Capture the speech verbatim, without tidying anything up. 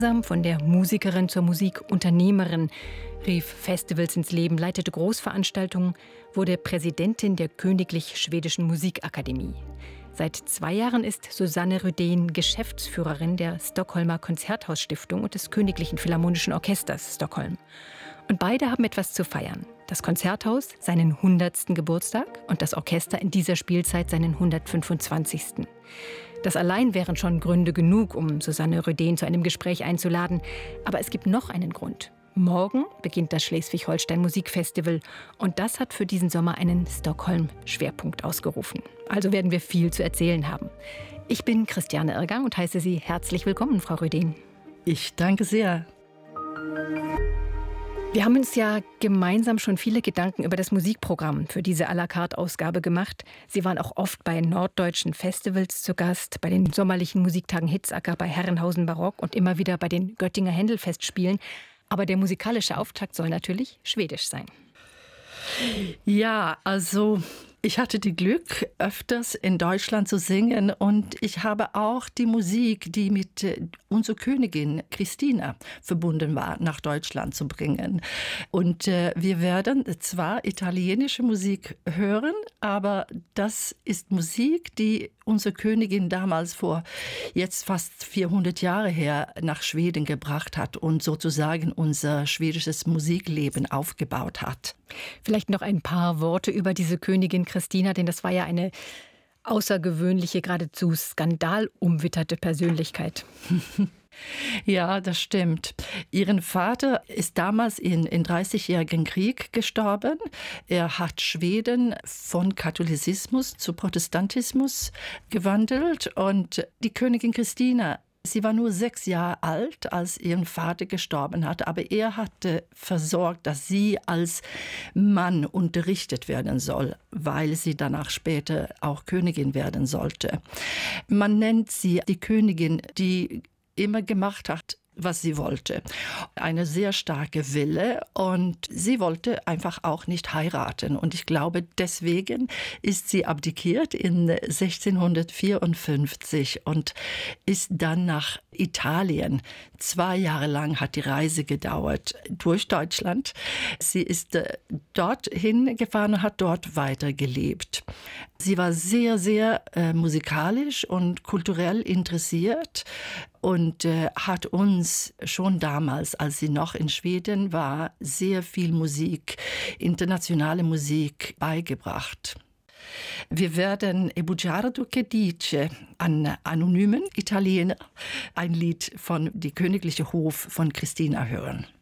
Von der Musikerin zur Musikunternehmerin, rief Festivals ins Leben, leitete Großveranstaltungen, wurde Präsidentin der Königlich Schwedischen Musikakademie. Seit zwei Jahren ist Susanne Rydén Geschäftsführerin der Stockholmer Konzerthausstiftung und des Königlichen Philharmonischen Orchesters Stockholm. Und beide haben etwas zu feiern. Das Konzerthaus seinen hundertsten Geburtstag und das Orchester in dieser Spielzeit seinen hundertfünfundzwanzigsten Das allein wären schon Gründe genug, um Susanne Rydén zu einem Gespräch einzuladen. Aber es gibt noch einen Grund. Morgen beginnt das Schleswig-Holstein Musikfestival und das hat für diesen Sommer einen Stockholm-Schwerpunkt ausgerufen. Also werden wir viel zu erzählen haben. Ich bin Christiane Irgang und heiße Sie herzlich willkommen, Frau Rydén. Ich danke sehr. Wir haben uns ja gemeinsam schon viele Gedanken über das Musikprogramm für diese à la carte Ausgabe gemacht. Sie waren auch oft bei norddeutschen Festivals zu Gast, bei den sommerlichen Musiktagen Hitzacker, bei Herrenhausen Barock und immer wieder bei den Göttinger Händelfestspielen. Aber der musikalische Auftakt soll natürlich schwedisch sein. Ja, also ich hatte die Glück, öfters in Deutschland zu singen und ich habe auch die Musik, die mit äh, unserer Königin Christina verbunden war, nach Deutschland zu bringen. Und äh, wir werden zwar italienische Musik hören, aber das ist Musik, die unsere Königin damals vor jetzt fast vierhundert Jahre her nach Schweden gebracht hat und sozusagen unser schwedisches Musikleben aufgebaut hat. Vielleicht noch ein paar Worte über diese Königin Christina, denn das war ja eine außergewöhnliche, geradezu skandalumwitterte Persönlichkeit. Ja, das stimmt. Ihren Vater ist damals in, in dreißigjährigen Krieg gestorben. Er hat Schweden von Katholizismus zu Protestantismus gewandelt und die Königin Christina, sie war nur sechs Jahre alt, als ihr Vater gestorben hat, aber er hatte versorgt, dass sie als Mann unterrichtet werden soll, weil sie danach später auch Königin werden sollte. Man nennt sie die Königin, die immer gemacht hat, was sie wollte. Eine sehr starke Wille und sie wollte einfach auch nicht heiraten. Und ich glaube, deswegen ist sie abdikiert in sechzehnhundertvierundfünfzig und ist dann nach Italien. Zwei Jahre lang hat die Reise gedauert durch Deutschland. Sie ist äh, dorthin gefahren und hat dort weitergelebt. Sie war sehr, sehr äh, musikalisch und kulturell interessiert und äh, hat uns schon damals, als sie noch in Schweden war, sehr viel Musik, internationale Musik beigebracht. Wir werden E bugiardo che dice, an anonymen Italiener, ein Lied von Die königliche Hof von Christina hören.